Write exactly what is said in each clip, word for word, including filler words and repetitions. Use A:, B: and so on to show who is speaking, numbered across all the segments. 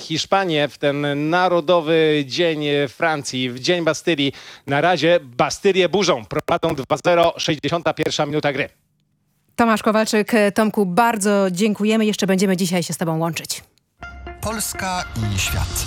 A: Hiszpanię w ten Narodowy Dzień Francji, w Dzień Bastylii. Na razie Bastylię burzą. Prowadzą dwa zero, sześćdziesiąta pierwsza minuta gry.
B: Tomasz Kowalczyk. Tomku, bardzo dziękujemy. Jeszcze będziemy dzisiaj się z tobą łączyć.
C: Polska i świat.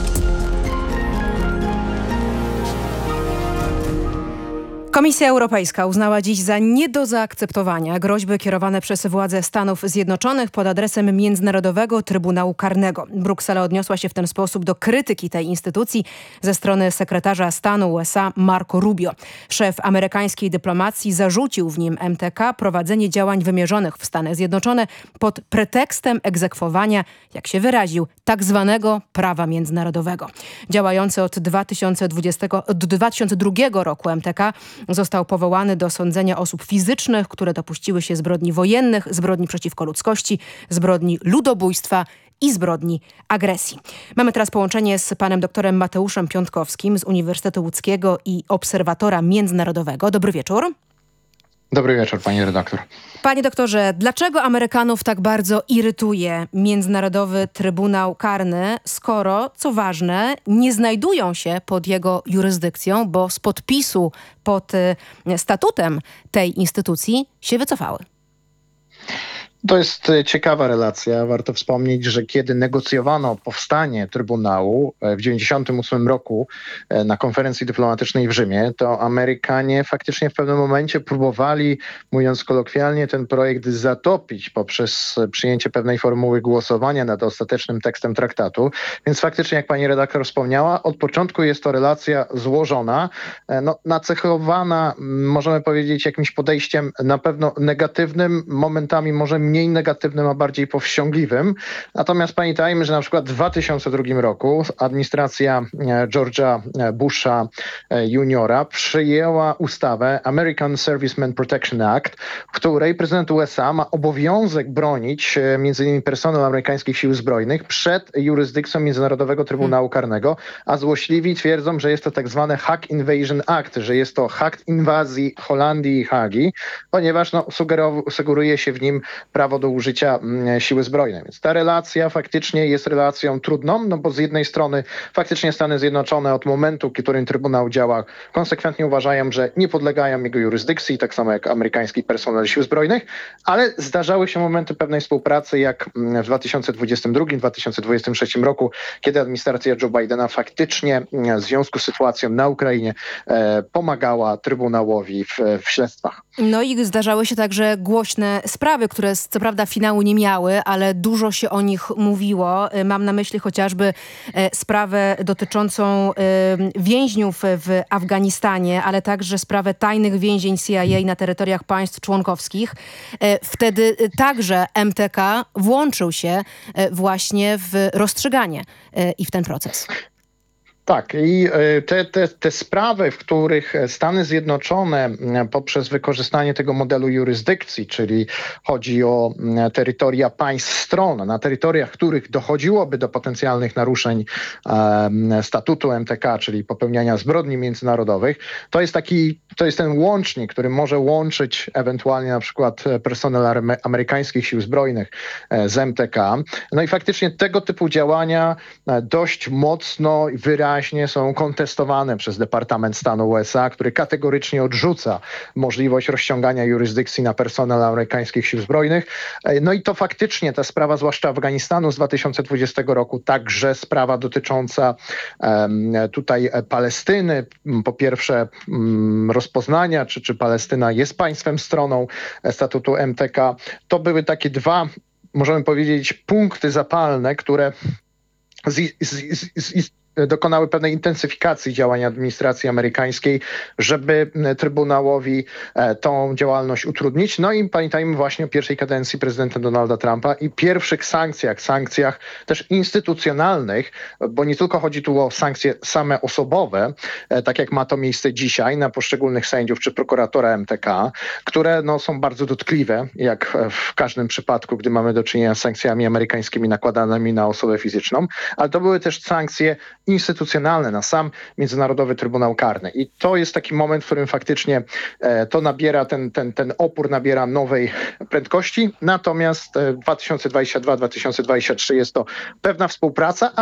B: Komisja Europejska uznała dziś za nie do zaakceptowania groźby kierowane przez władze Stanów Zjednoczonych pod adresem Międzynarodowego Trybunału Karnego. Bruksela odniosła się w ten sposób do krytyki tej instytucji ze strony sekretarza stanu U S A Marco Rubio. Szef amerykańskiej dyplomacji zarzucił w nim M T K prowadzenie działań wymierzonych w Stany Zjednoczone pod pretekstem egzekwowania, jak się wyraził, tak zwanego prawa międzynarodowego. Działający od dwa tysiące dwudziestego, od dwa tysiące drugiego roku M T K został powołany do sądzenia osób fizycznych, które dopuściły się zbrodni wojennych, zbrodni przeciwko ludzkości, zbrodni ludobójstwa i zbrodni agresji. Mamy teraz połączenie z panem doktorem Mateuszem Piątkowskim z Uniwersytetu Łódzkiego i Obserwatora Międzynarodowego. Dobry wieczór.
D: Dobry wieczór, pani redaktor.
B: Panie doktorze, dlaczego Amerykanów tak bardzo irytuje Międzynarodowy Trybunał Karny, skoro, co ważne, nie znajdują się pod jego jurysdykcją, bo z podpisu pod y, statutem tej instytucji się wycofały?
D: To jest ciekawa relacja. Warto wspomnieć, że kiedy negocjowano powstanie Trybunału w dziewięćdziesiątym ósmym roku na konferencji dyplomatycznej w Rzymie, to Amerykanie faktycznie w pewnym momencie próbowali, mówiąc kolokwialnie, ten projekt zatopić poprzez przyjęcie pewnej formuły głosowania nad ostatecznym tekstem traktatu. Więc faktycznie, jak pani redaktor wspomniała, od początku jest to relacja złożona, no, nacechowana, możemy powiedzieć, jakimś podejściem na pewno negatywnym, momentami może mniej negatywnym, a bardziej powściągliwym. Natomiast pamiętajmy, że na przykład w dwa tysiące drugim roku administracja George'a Busha juniora przyjęła ustawę American Servicemen Protection Act, w której prezydent U S A ma obowiązek bronić między innymi personel amerykańskich sił zbrojnych przed jurysdykcją Międzynarodowego Trybunału Karnego, a złośliwi twierdzą, że jest to tak zwany Hague Invasion Act, że jest to akt inwazji Holandii i Hagi, ponieważ no, sugeruje się w nim prawo do użycia siły zbrojnej. Więc ta relacja faktycznie jest relacją trudną, no bo z jednej strony faktycznie Stany Zjednoczone od momentu, w którym Trybunał działa, konsekwentnie uważają, że nie podlegają jego jurysdykcji, tak samo jak amerykański personel sił zbrojnych, ale zdarzały się momenty pewnej współpracy, jak w dwa tysiące dwudziestym drugim dwa tysiące dwudziestym trzecim roku, kiedy administracja Joe Bidena faktycznie w związku z sytuacją na Ukrainie e, pomagała Trybunałowi w, w śledztwach.
B: No i zdarzały się także głośne sprawy, które co prawda finału nie miały, ale dużo się o nich mówiło. Mam na myśli chociażby sprawę dotyczącą więźniów w Afganistanie, ale także sprawę tajnych więzień C I A na terytoriach państw członkowskich. Wtedy także M T K włączył się właśnie w rozstrzyganie i w ten proces.
D: Tak, i te, te, te sprawy, w których Stany Zjednoczone poprzez wykorzystanie tego modelu jurysdykcji, czyli chodzi o terytoria państw stron, na terytoriach, których dochodziłoby do potencjalnych naruszeń um, statutu M T K, czyli popełniania zbrodni międzynarodowych, to jest taki, to jest ten łącznik, który może łączyć ewentualnie na przykład personel amerykańskich sił zbrojnych z M T K. No i faktycznie tego typu działania dość mocno i wyraźnie są kontestowane przez Departament Stanu U S A, który kategorycznie odrzuca możliwość rozciągania jurysdykcji na personel amerykańskich sił zbrojnych. No i to faktycznie ta sprawa, zwłaszcza Afganistanu z dwa tysiące dwudziestego roku, także sprawa dotycząca um, tutaj Palestyny, po pierwsze um, rozpoznania, czy, czy Palestyna jest państwem stroną statutu M T K. To były takie dwa, możemy powiedzieć, punkty zapalne, które z, z, z, z, dokonały pewnej intensyfikacji działań administracji amerykańskiej, żeby Trybunałowi e, tą działalność utrudnić. No i pamiętajmy właśnie o pierwszej kadencji prezydenta Donalda Trumpa i pierwszych sankcjach, sankcjach też instytucjonalnych, bo nie tylko chodzi tu o sankcje same osobowe, e, tak jak ma to miejsce dzisiaj na poszczególnych sędziów czy prokuratora M T K, które no, są bardzo dotkliwe, jak w każdym przypadku, gdy mamy do czynienia z sankcjami amerykańskimi nakładanymi na osobę fizyczną, ale to były też sankcje instytucjonalne na sam Międzynarodowy Trybunał Karny. I to jest taki moment, w którym faktycznie e, to nabiera, ten, ten, ten opór nabiera nowej prędkości. Natomiast e, dwa tysiące dwudziesty drugi dwa tysiące dwudziesty trzeci jest to pewna współpraca,